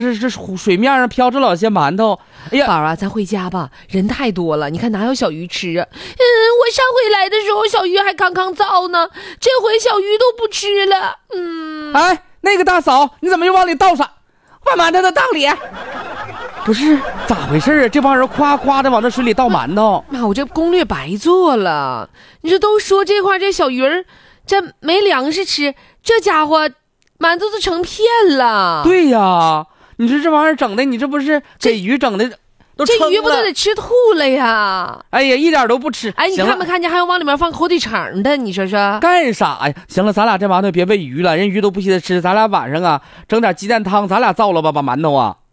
这水面上飘着老些馒头。哎呀， 宝啊，咱回家吧，人太多了，你看哪有小鱼吃啊？我上回来的时候小鱼还康康造呢，这回小鱼都不吃了。 哎，那个大嫂，你怎么又往里倒啥？把馒头都倒里。不是咋回事啊？这帮人夸夸的往这水里倒馒头。 妈，我这攻略白做了。你这都说这块这小鱼儿这没粮食吃，这家伙馒头都成片了。 对呀，你说这玩意儿整的，你这不是给鱼整的都撑了， 这鱼不都得吃吐了呀？ 哎呀，一点都不吃。 哎，你看没看见还有往里面放火腿肠的？你说说干啥呀？行了，咱俩这馒头别喂鱼了，人鱼都不稀得吃。咱俩晚上啊整点鸡蛋汤，咱俩造了吧，把馒头啊。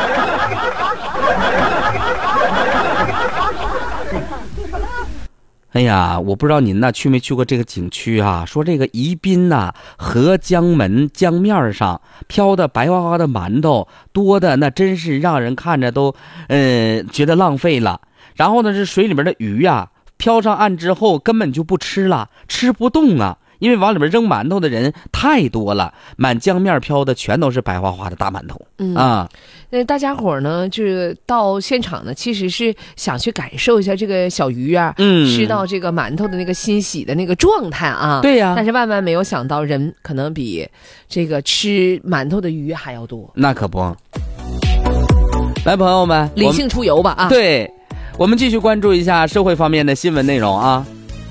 哎呀，我不知道您呢去没去过这个景区啊？说这个宜宾呐，合江门江面上飘的白花花的馒头多的那真是让人看着都觉得浪费了。然后呢，这水里面的鱼啊飘上岸之后根本就不吃了，吃不动啊，因为往里面扔馒头的人太多了，满江面飘的全都是白花花的大馒头。 大家伙呢，就是到现场呢，其实是想去感受一下这个小鱼啊，吃到这个馒头的那个欣喜的那个状态啊。 对呀， 但是万万没有想到，人可能比这个吃馒头的鱼还要多。 那可不。来，朋友们， 理性出游吧啊！ 对，我们继续关注一下社会方面的新闻内容啊。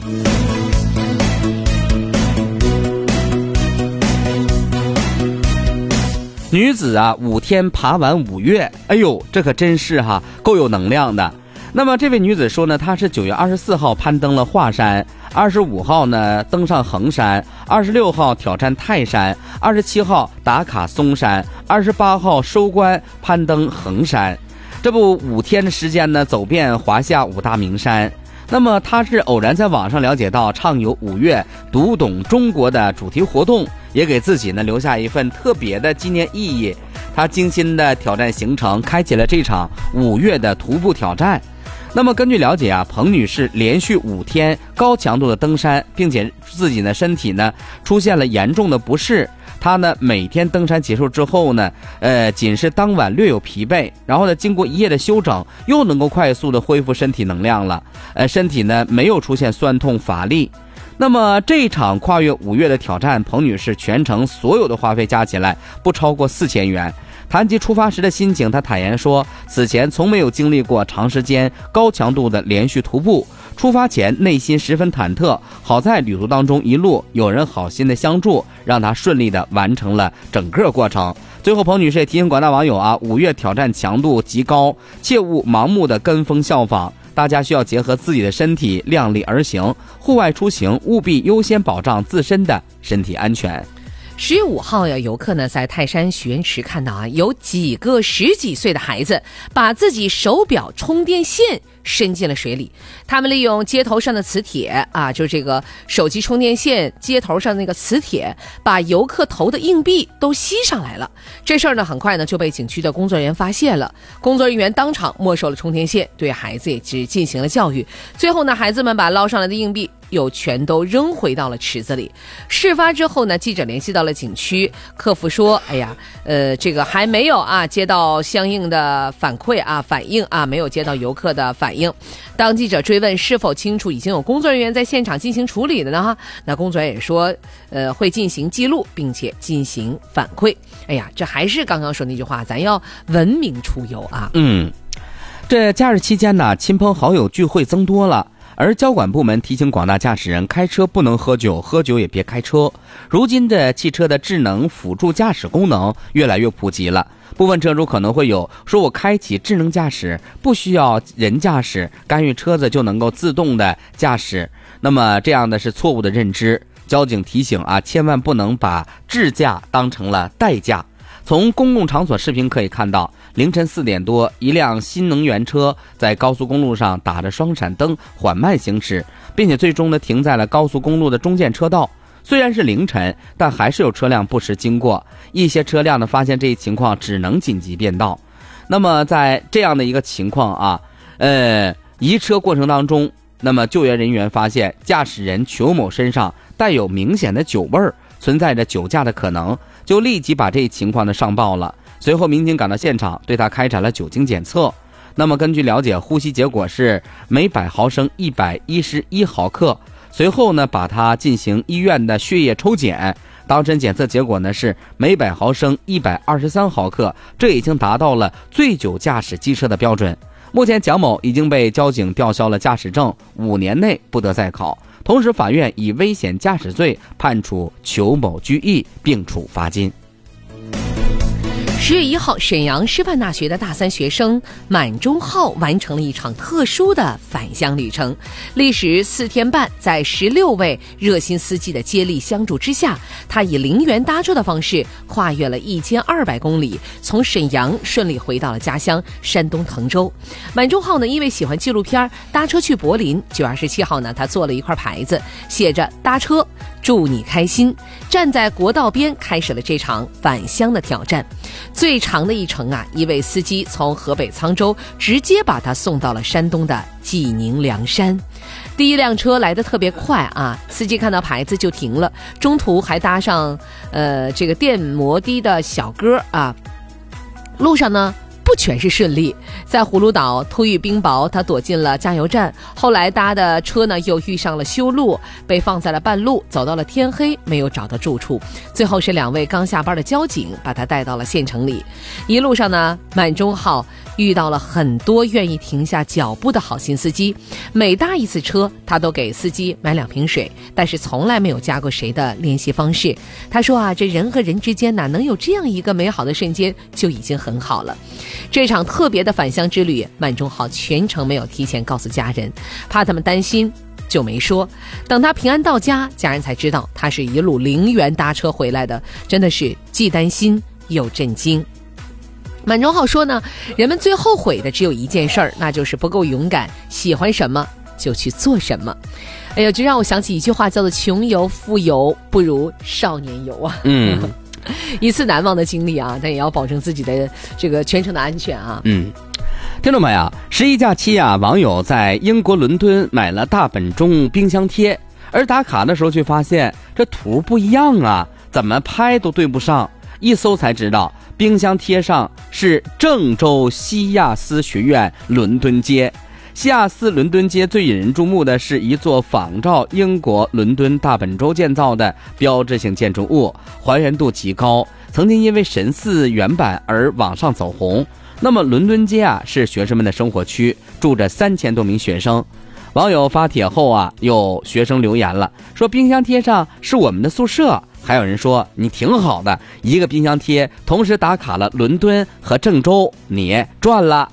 女子啊5天爬完5岳，哎呦，这可真是够有能量的。那么这位女子说呢，她是9月24号攀登了华山，25号呢登上衡山，26号挑战泰山，27号打卡嵩山，28号收官攀登衡山。这不5天的时间呢，走遍华夏5大名山。那么他是偶然在网上了解到畅游5岳读懂中国的主题活动，也给自己呢留下一份特别的纪念意义。他精心的挑战行程，开启了这场5岳的徒步挑战。那么根据了解啊，彭女士连续5天高强度的登山，并且自己呢身体呢出现了严重的不适。她呢每天登山结束之后呢，仅是当晚略有疲惫，然后呢经过一夜的休整，又能够快速的恢复身体能量了。身体呢没有出现酸痛乏力。那么这场跨越5岳的挑战，彭女士全程所有的花费加起来不超过4000元。谈及出发时的心情，她坦言说，此前从没有经历过长时间高强度的连续徒步，出发前内心十分忐忑，好在旅途当中一路有人好心的相助，让她顺利的完成了整个过程。最后彭女士也提醒广大网友啊，5岳挑战强度极高，切勿盲目的跟风效仿，大家需要结合自己的身体量力而行，户外出行务必优先保障自身的身体安全。 10月5号呀，游客呢在泰山许愿池看到啊，有几个10几岁的孩子把自己手表充电线伸进了水里。他们利用街头上的磁铁啊，就是这个手机充电线街头上那个磁铁，把游客投的硬币都吸上来了。这事儿呢，很快呢就被景区的工作人员发现了。工作人员当场没收了充电线，对孩子也是进行了教育。最后呢，孩子们把捞上来的硬币又全都扔回到了池子里。事发之后呢，记者联系到了景区客服说，哎呀，这个还没有接到相应的反馈反应没有接到游客的反应。当记者追问是否清楚已经有工作人员在现场进行处理的呢？那工作人员也说，会进行记录，并且进行反馈。哎呀，这还是刚刚说那句话，咱要文明出游啊。 这假日期间呢，亲朋好友聚会增多了。而交管部门提醒广大驾驶人，开车不能喝酒，喝酒也别开车。如今的汽车的智能辅助驾驶功能越来越普及了，部分车主可能会有说我开启智能驾驶，不需要人驾驶，干预车子就能够自动的驾驶。那么这样的是错误的认知。交警提醒千万不能把智驾当成了代驾。从公共场所视频可以看到，凌晨4点多，一辆新能源车在高速公路上打着双闪灯缓慢行驶，并且最终呢停在了高速公路的中间车道。虽然是凌晨，但还是有车辆不时经过。一些车辆呢发现这一情况，只能紧急变道。那么在这样的一个情况移车过程当中，那么救援人员发现驾驶人裘某身上带有明显的酒味儿，存在着酒驾的可能，就立即把这一情况呢上报了。 随后民警赶到现场，对他开展了酒精检测。那么根据了解，呼吸结果是每100毫升111毫克。随后呢，把他进行医院的血液抽检，当针检测结果呢是每100毫升123毫克，这已经达到了醉酒驾驶机车的标准。目前蒋某已经被交警吊销了驾驶证，5年内不得再考。同时，法院以危险驾驶罪判处裘某拘役并处罚金。 10月1号，沈阳师范大学的大3学生满中浩完成了一场特殊的返乡旅程，历时4天半，在16位热心司机的接力相助之下，他以0元搭车的方式跨越了1200公里，从沈阳顺利回到了家乡山东滕州。满中浩呢，因为喜欢纪录片，搭车去柏林。9月27号呢，他做了一块牌子，写着搭车祝你开心，站在国道边开始了这场返乡的挑战。最长的一程啊，一位司机从河北沧州直接把他送到了山东的济宁凉山。第一辆车来得特别快啊，司机看到牌子就停了，中途还搭上这个电摩的的小哥啊。路上呢不全是顺利，在葫芦岛突遇冰雹，他躲进了加油站，后来搭的车呢又遇上了修路，被放在了半路，走到了天黑，没有找到住处。最后是2位刚下班的交警把他带到了县城里。一路上呢，满中浩遇到了很多愿意停下脚步的好心司机，每搭一次车他都给司机买2瓶水，但是从来没有加过谁的联系方式。他说啊，这人和人之间哪能有这样一个美好的瞬间就已经很好了。这场特别的返乡之旅，满中浩全程没有提前告诉家人，怕他们担心就没说。等他平安到家，家人才知道他是一路0元搭车回来的，真的是既担心又震惊。满中浩说呢，人们最后悔的只有一件事儿，那就是不够勇敢，喜欢什么就去做什么。哎呀，这让我想起一句话，叫做穷游富游不如少年游啊。一次难忘的经历啊，但也要保证自己的这个全程的安全啊。 听众们呀，11假期啊，网友在英国伦敦买了大本钟冰箱贴，而打卡的时候却发现这图不一样啊，怎么拍都对不上。一搜才知道，冰箱贴上是郑州西亚斯学院伦敦街。西亚斯伦敦街最引人注目的是一座仿照英国伦敦大本钟建造的标志性建筑物，还原度极高，曾经因为神似原版而往上走红。那么伦敦街啊，是学生们的生活区，住着3000多名学生。网友发帖后啊，有学生留言了，说冰箱贴上是我们的宿舍。还有人说你挺好的，一个冰箱贴同时打卡了伦敦和郑州，你赚了。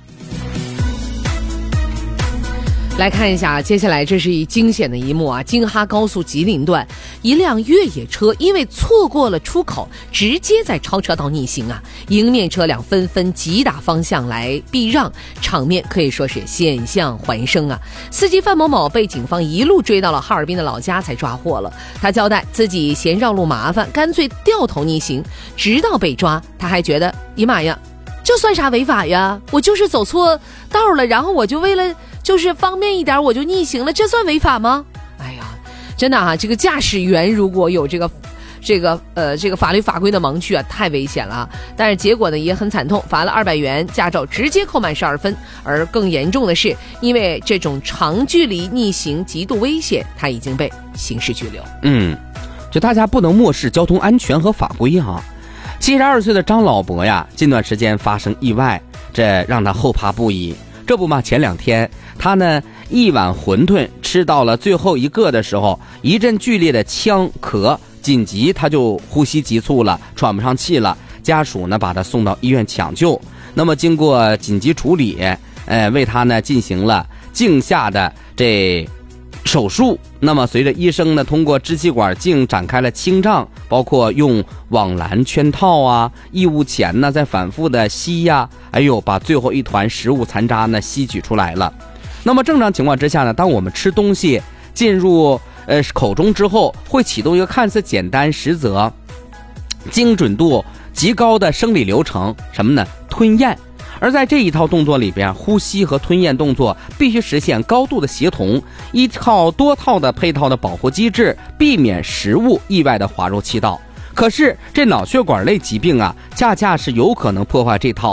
来看一下，接下来这是一惊险的一幕啊！京哈高速吉林段，一辆越野车因为错过了出口，直接在超车道逆行啊！迎面车辆纷纷急打方向来避让，场面可以说是险象环生啊！司机范某某被警方一路追到了哈尔滨的老家才抓获了。他交代自己嫌绕路麻烦，干脆掉头逆行，直到被抓，他还觉得姨妈呀，这算啥违法呀？我就是走错道了，然后我就为了就是方便一点我就逆行了，这算违法吗？哎呀，真的啊，这个驾驶员如果有这个法律法规的盲区啊，太危险了。但是结果呢也很惨痛，罚了200元，驾照直接扣满12分。而更严重的是，因为这种长距离逆行极度危险，他已经被刑事拘留。 就大家不能漠视交通安全和法规哈。72岁的张老伯呀，近段时间发生意外，这让他后怕不已。这不嘛，前2天他呢一碗馄饨吃到了最后一个的时候，一阵剧烈的呛咳，紧急他就呼吸急促了，喘不上气了。家属呢把他送到医院抢救，那么经过紧急处理，为他呢进行了颈下的这手术。那么随着医生呢通过支气管镜展开了清障，包括用网篮圈套啊，异物钳呢在反复的吸呀，把最后一团食物残渣呢吸取出来了。那么正常情况之下呢，当我们吃东西进入口中之后，会启动一个看似简单实则精准度极高的生理流程，什么呢？吞咽。而在这一套动作里边，呼吸和吞咽动作必须实现高度的协同，依靠多套的配套的保护机制，避免食物意外的滑入气道。 可是这脑血管类疾病啊，恰恰是有可能破坏这套